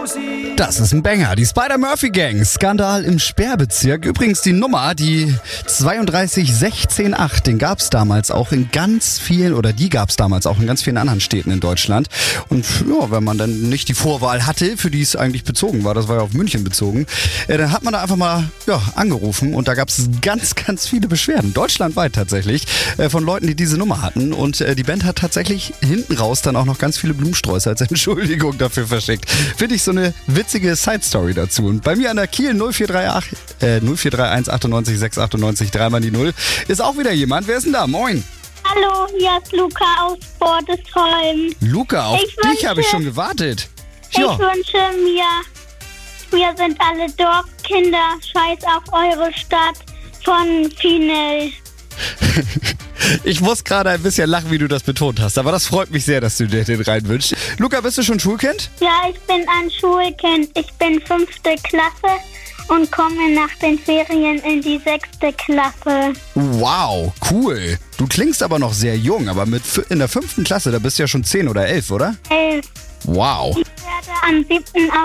Das ist ein Banger. Die Spider-Murphy-Gang. Skandal im Sperrbezirk. Übrigens die Nummer, die 32168, den gab es damals auch in ganz vielen, oder die gab es damals auch in ganz vielen anderen Städten in Deutschland. Und ja, wenn man dann nicht die Vorwahl hatte, für die es eigentlich bezogen war, das war ja auf München bezogen, dann hat man da einfach mal angerufen und da gab es ganz, ganz viele Beschwerden. Deutschlandweit tatsächlich, von Leuten, die diese Nummer hatten. Und die Band hat tatsächlich hinten raus dann auch noch ganz viele Blumensträuße als Entschuldigung dafür verschickt. Finde ich so eine witzige Side-Story dazu. Und bei mir an der Kiel 0431 98 698 3 die 0 ist auch wieder jemand. Wer ist denn da? Moin. Hallo, hier ist Luca aus Bordesholm. Luca, auf dich habe ich schon gewartet. Ich wünsche wir sind alle Dorfkinder, scheiß auf eure Stadt von Finel. Ich muss gerade ein bisschen lachen, wie du das betont hast, aber das freut mich sehr, dass du dir den reinwünschst. Luca, bist du schon Schulkind? Ja, ich bin ein Schulkind. Ich bin 5. Klasse und komme nach den Ferien in die 6. Klasse. Wow, cool. Du klingst aber noch sehr jung, aber in der 5. Klasse, da bist du ja schon 10 oder 11, oder? 11. Wow. Ich werde am 7.